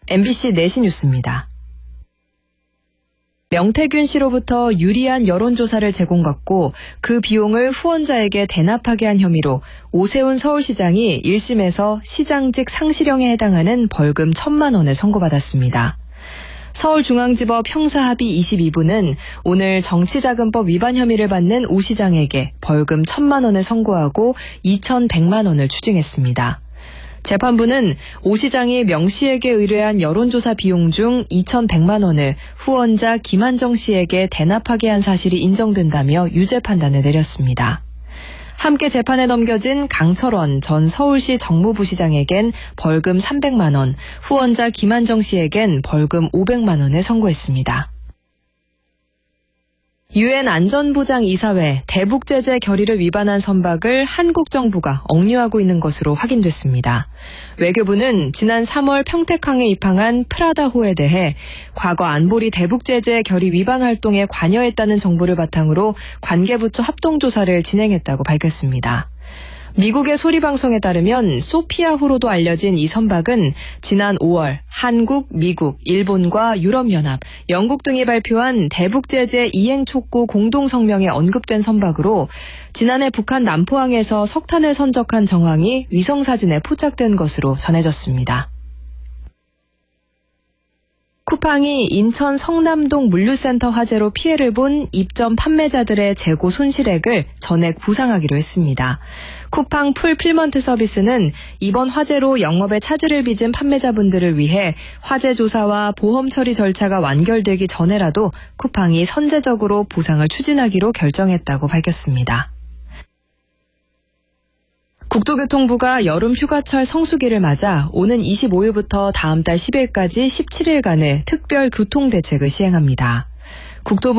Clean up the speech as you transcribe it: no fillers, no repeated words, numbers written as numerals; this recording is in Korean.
MBC 4시 뉴스입니다. 명태균 씨로부터 유리한 여론조사를 제공받고 그 비용을 후원자에게 대납하게 한 혐의로 오세훈 서울시장이 1심에서 시장직 상실형에 해당하는 벌금 1,000만 원을 선고받았습니다. 서울중앙지법 형사합의 22부는 오늘 정치자금법 위반 혐의를 받는 오 시장에게 벌금 1,000만 원을 선고하고 2,100만 원을 추징했습니다. 재판부는 오 시장이 명 씨에게 의뢰한 여론조사 비용 중 2,100만 원을 후원자 김한정 씨에게 대납하게 한 사실이 인정된다며 유죄 판단을 내렸습니다. 함께 재판에 넘겨진 강철원 전 서울시 정무부시장에겐 벌금 300만 원, 후원자 김한정 씨에겐 벌금 500만 원을 선고했습니다. 유엔 안전보장 이사회 대북 제재 결의를 위반한 선박을 한국 정부가 억류하고 있는 것으로 확인됐습니다. 외교부는 지난 3월 평택항에 입항한 프라다호에 대해 과거 안보리 대북 제재 결의 위반 활동에 관여했다는 정보를 바탕으로 관계부처 합동조사를 진행했다고 밝혔습니다. 미국의 소리방송에 따르면 소피아호로도 알려진 이 선박은 지난 5월 한국, 미국, 일본과 유럽연합, 영국 등이 발표한 대북제재 이행 촉구 공동성명에 언급된 선박으로 지난해 북한 남포항에서 석탄을 선적한 정황이 위성사진에 포착된 것으로 전해졌습니다. 쿠팡이 인천 성남동 물류센터 화재로 피해를 본 입점 판매자들의 재고 손실액을 전액 보상하기로 했습니다. 쿠팡 풀필먼트 서비스는 이번 화재로 영업에 차질을 빚은 판매자분들을 위해 화재 조사와 보험 처리 절차가 완결되기 전에라도 쿠팡이 선제적으로 보상을 추진하기로 결정했다고 밝혔습니다. 국토교통부가 여름 휴가철 성수기를 맞아 오는 25일부터 다음 달 10일까지 17일간의 특별 교통대책을 시행합니다. 국토부